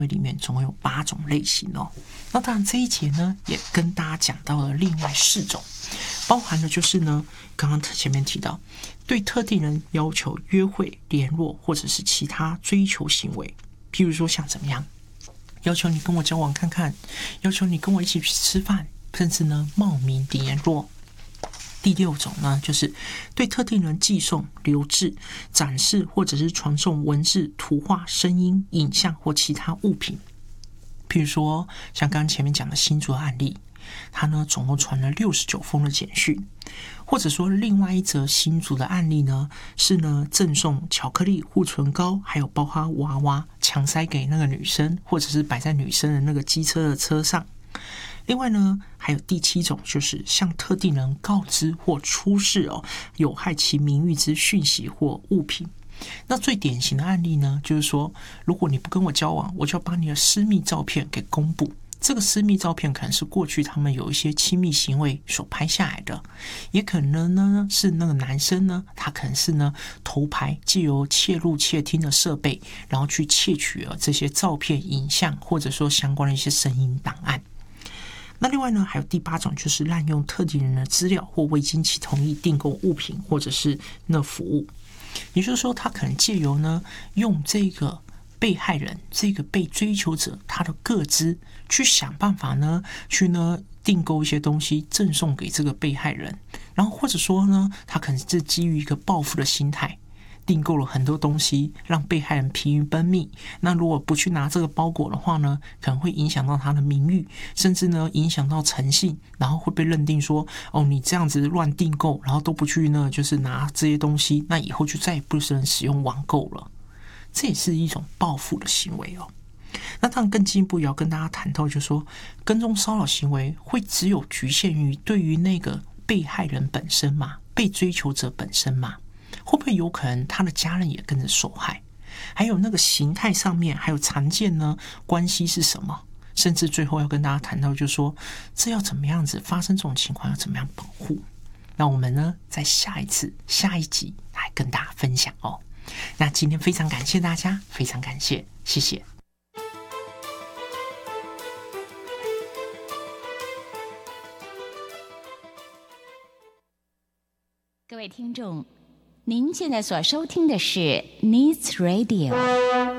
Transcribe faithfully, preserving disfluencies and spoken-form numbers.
里面总共有八种类型哦。那当然这一节呢也跟大家讲到了另外四种，包含的就是呢刚刚前面提到对特定人要求约会、联络或者是其他追求行为，譬如说像怎么样要求你跟我交往看看，要求你跟我一起去吃饭，甚至呢冒名联络。第六种呢，就是对特定人寄送、留置、展示或者是传送文字、图画、声音、影像或其他物品。譬如说，像刚刚前面讲的新竹的案例，他呢总共传了六十九封的简讯，或者说另外一则新竹的案例呢，是呢赠送巧克力、护唇膏，还有包哈娃娃，强塞给那个女生，或者是摆在女生的那个机车的车上。另外呢，还有第七种，就是向特定人告知或出示哦有害其名誉之讯息或物品。那最典型的案例呢，就是说，如果你不跟我交往，我就要把你的私密照片给公布。这个私密照片可能是过去他们有一些亲密行为所拍下来的，也可能呢是那个男生呢，他可能是呢偷拍，借由窃录窃听的设备，然后去窃取了这些照片、影像，或者说相关的一些声音档案。那另外呢，还有第八种，就是滥用特定人的资料或未经其同意订购物品或者是那服务。也就是说，他可能借由呢用这个被害人、这个被追求者他的个资，去想办法呢，去呢订购一些东西赠送给这个被害人，然后或者说呢，他可能是基于一个报复的心态，订购了很多东西，让被害人疲于奔命。那如果不去拿这个包裹的话呢，可能会影响到他的名誉，甚至呢影响到诚信，然后会被认定说，哦，你这样子乱订购，然后都不去呢，就是拿这些东西，那以后就再也不能使用网购了。这也是一种报复的行为哦。那当然更进一步也要跟大家谈到，就是说跟踪骚扰行为会只有局限于对于那个被害人本身吗？被追求者本身吗？会不会有可能他的家人也跟着受害？还有那个形态上面，还有常见呢关系是什么？甚至最后要跟大家谈到，就是说这要怎么样子发生这种情况，要怎么样保护？那我们呢，在下一次下一集来跟大家分享哦。那今天非常感谢大家，非常感谢，谢谢。 各位听众，您现在所收听的是 Needs Radio